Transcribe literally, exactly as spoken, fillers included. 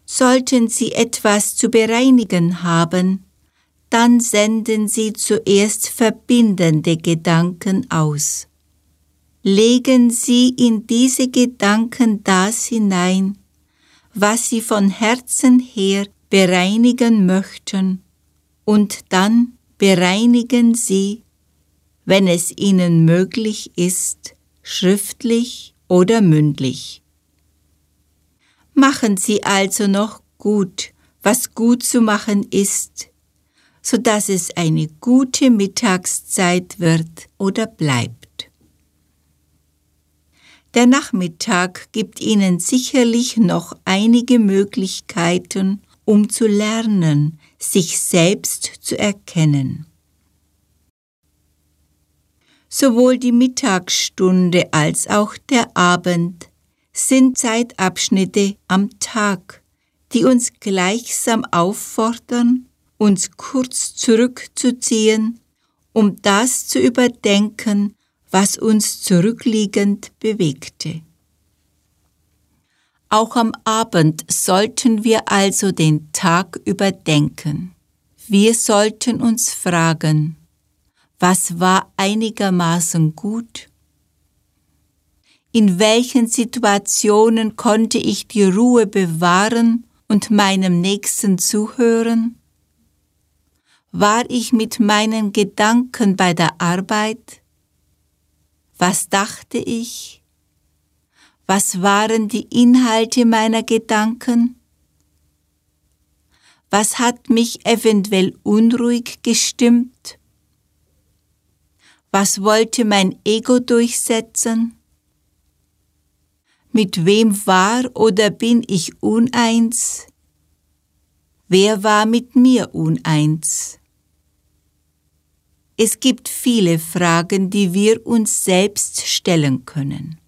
Sollten Sie etwas zu bereinigen haben, dann senden Sie zuerst verbindende Gedanken aus. Legen Sie in diese Gedanken das hinein, was Sie von Herzen her bereinigen möchten, und dann bereinigen Sie, wenn es Ihnen möglich ist, schriftlich oder mündlich. Machen Sie also noch gut, was gut zu machen ist, so dass es eine gute Mittagszeit wird oder bleibt. Der Nachmittag gibt Ihnen sicherlich noch einige Möglichkeiten, um zu lernen, sich selbst zu erkennen. Sowohl die Mittagsstunde als auch der Abend sind Zeitabschnitte am Tag, die uns gleichsam auffordern, uns kurz zurückzuziehen, um das zu überdenken, was uns zurückliegend bewegte. Auch am Abend sollten wir also den Tag überdenken. Wir sollten uns fragen, was war einigermaßen gut? In welchen Situationen konnte ich die Ruhe bewahren und meinem Nächsten zuhören? War ich mit meinen Gedanken bei der Arbeit? Was dachte ich? Was waren die Inhalte meiner Gedanken? Was hat mich eventuell unruhig gestimmt? Was wollte mein Ego durchsetzen? Mit wem war oder bin ich uneins? Wer war mit mir uneins? Es gibt viele Fragen, die wir uns selbst stellen können.